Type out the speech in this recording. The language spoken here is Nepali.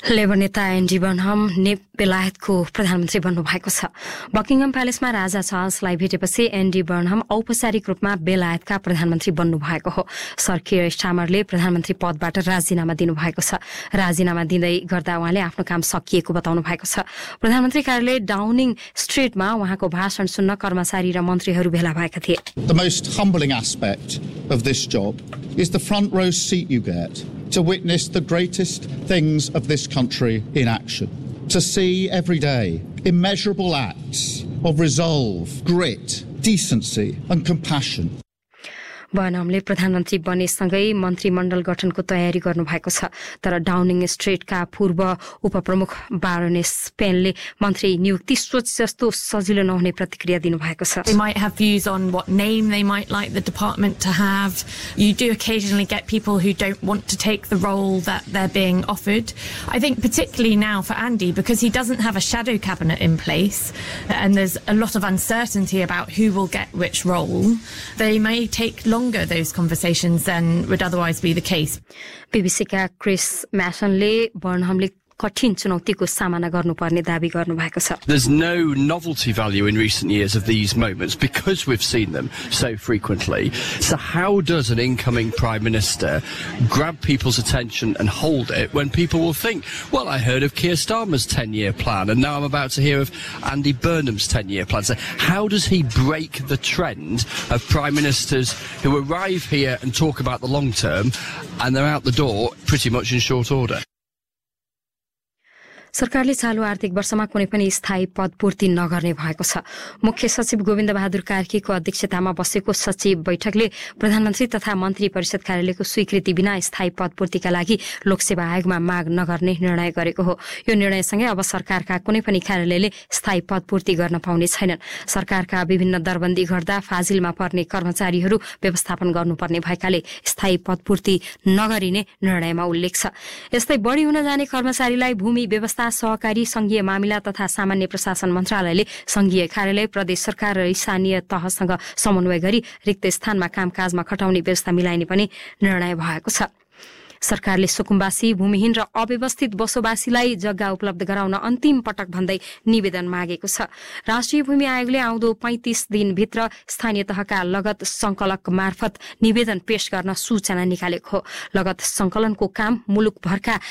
लेबर नेता एन्डी बर्नहम बेलायतको प्रधानमन्त्री बन्नुभएको छ। बकिङहम प्यालेसमा राजा चार्ल्सलाई भेटेपछि एन्डी बर्नहम औपचारिक रूपमा बेलायतका प्रधानमन्त्री बन्नुभएको हो। सर कियर स्टामरले प्रधानमन्त्री पदबाट राजीनामा दिनुभएको छ। राजीनामा दिँदै गर्दा उहाँले आफ्नो काम सकिएको बताउनु भएको छ। प्रधानमन्त्री कार्यालय डाउनिङ स्ट्रिटमा उहाँको भाषण सुन्न कर्मचारी र मन्त्रीहरू भेला भएका थिए। The most humbling aspect of this job is the front row seat you get to witness the greatest things of this country in action. To see every day immeasurable acts of resolve, grit, decency and compassion. बर्नहमले प्रधानमन्त्री बनेसँगै मन्त्रीमण्डल गठनको तयारी गर्नुभएको छ। तर डाउनिङ स्ट्रिटका पूर्व उपप्रमुख बारोनेस पेनले मन्त्री नियुक्ति सोच जस्तो सजिलो नहुने प्रतिक्रिया दिनुभएको छ। They might have views on what name they might like the department to have. You do occasionally get people who don't want to take the role that they're being offered. I think particularly now for Andy, because he doesn't have a shadow cabinet in place and there's a lot of uncertainty about who will get which role, they may take longer those conversations than would otherwise be the case. बीबीसीका Chris म्यासनले बर्नहमले कठिन चुनौतीको सामना गर्नुपर्ने दाबी गर्नुभएको छ। There's no novelty value in recent years of these moments because we've seen them so frequently. So how does an incoming Prime Minister grab people's attention and hold it when people will think, well, I heard of Keir Starmer's 10-year plan and now I'm about to hear of Andy Burnham's 10-year plan. So how does he break the trend of Prime Ministers who arrive here and talk about the long term and they're out the door pretty much in short order? सरकारले चालू आर्थिक वर्षमा कुनै पनि स्थायी पदपूर्ति नगर्ने भएको छ। मुख्य सचिव गोविन्द बहादुर कार्कीको अध्यक्षतामा बसेको सचिव बैठकले प्रधानमन्त्री तथा मन्त्री परिषद कार्यालयको स्वीकृति बिना स्थायी पदपूर्तिका लागि लोकसेवा आयोगमा माग नगर्ने निर्णय गरेको हो। यो निर्णयसँगै अब सरकारका कुनै पनि कार्यालयले स्थायी पदपूर्ति गर्न पाउने छैनन्। सरकारका विभिन्न दरबन्दी गर्दा फाजिलमा पर्ने कर्मचारीहरू व्यवस्थापन गर्नुपर्ने भएकाले स्थायी पदपूर्ति नगरिने निर्णयमा उल्लेख छ। यस्तै बढी हुन जाने कर्मचारीलाई भूमि व्यवस्था सहकारी संघीय मामिला तथा सामान्य प्रशासन मन्त्रालयले संघीय कार्यालय प्रदेश सरकार र स्थानीय तहसँग समन्वय गरी रिक्त स्थानमा कामकाजमा खटाउने व्यवस्था मिलाइने पनि निर्णय भएको छ। सरकारले सुकुम्बासी भूमिहीन र अव्यवस्थित बसोबासीलाई जग्गा उपलब्ध गराउन अन्तिम पटक भन्दै निवेदन मागेको छ। राष्ट्रिय भूमि आयोगले आउँदो 35 दिनभित्र स्थानीय तहका लगत संकलक मार्फत निवेदन पेश गर्न सूचना निकालेको हो। लगत संकलनको काम मुलुकभरका